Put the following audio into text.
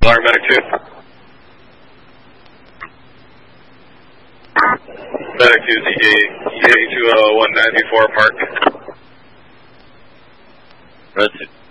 Alarm Medic 2. Medic 2, EA 219 before park. Red 2.